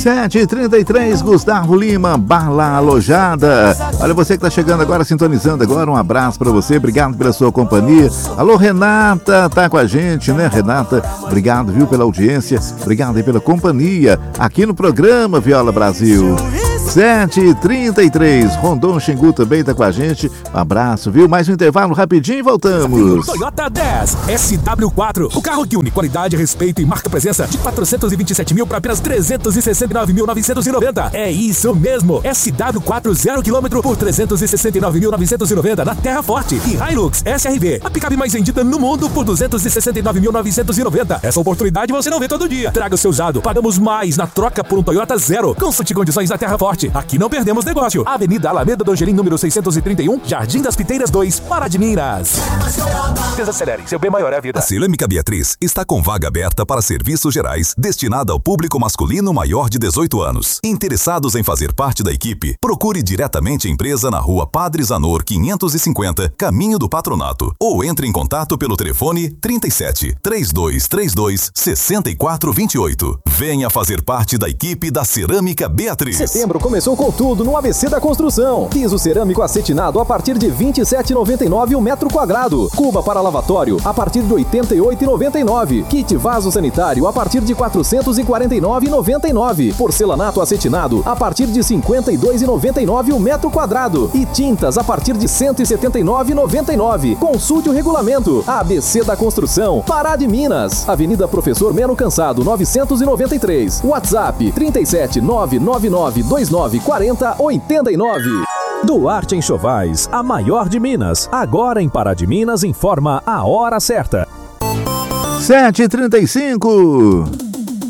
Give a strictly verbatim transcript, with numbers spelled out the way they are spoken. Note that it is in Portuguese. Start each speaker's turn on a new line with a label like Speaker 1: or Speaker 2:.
Speaker 1: sete e trinta e três, Gustavo Lima, Bala Alojada. Olha, você que tá chegando agora, sintonizando agora, um abraço pra você, obrigado pela sua companhia. Alô, Renata, tá com a gente, né, Renata? Obrigado, viu, pela audiência, obrigado aí pela companhia aqui no programa Viola Brasil. sete e trinta e três, Rondon Xingu também tá com a gente. Um abraço, viu? Mais um intervalo rapidinho e voltamos.
Speaker 2: Toyota dez S W quatro, o carro que une qualidade, respeito e marca presença, de quatrocentos e vinte e sete mil para apenas trezentos e sessenta e nove mil novecentos e noventa. É isso mesmo, S W quatro zero quilômetro por trezentos e sessenta e nove mil novecentos e noventa na Terra Forte. E Hilux S R V, a picape mais vendida no mundo por duzentos e sessenta e nove mil novecentos e noventa. Essa oportunidade você não vê todo dia. Traga o seu usado, pagamos mais na troca por um Toyota Zero. Consulte condições na Terra Forte. Aqui não perdemos negócio. Avenida Alameda do Angelim, número seiscentos e trinta e um, Jardim das Piteiras dois, Pará de Minas. Desacelere, seu bem maior é a vida.
Speaker 3: A Cerâmica Beatriz está com vaga aberta para serviços gerais, destinada ao público masculino maior de dezoito anos. Interessados em fazer parte da equipe, procure diretamente a empresa na rua Padre Zanor quinhentos e cinquenta, Caminho do Patronato, ou entre em contato pelo telefone trinta e sete, três dois três dois, seis quatro dois oito. Venha fazer parte da equipe da Cerâmica Beatriz.
Speaker 4: Setembro começou com tudo no A B C da Construção. Piso cerâmico acetinado a partir de vinte e sete reais e noventa e nove centavos o metro quadrado. Cuba para lavatório a partir de oitenta e oito reais e noventa e nove centavos. Kit vaso sanitário a partir de quatrocentos e quarenta e nove reais e noventa e nove centavos. Porcelanato acetinado a partir de cinquenta e dois reais e noventa e nove centavos o metro quadrado. E tintas a partir de cento e setenta e nove reais e noventa e nove centavos. Consulte o regulamento. A B C da Construção, Pará de Minas. Avenida Professor Meno Cansado, novecentos e noventa e três. WhatsApp trinta e sete, nove nove nove dois nove quatro zero, oito nove.
Speaker 5: Duarte Enxovais, a maior de Minas. Agora em Pará de Minas informa a hora certa.
Speaker 1: sete e trinta e cinco.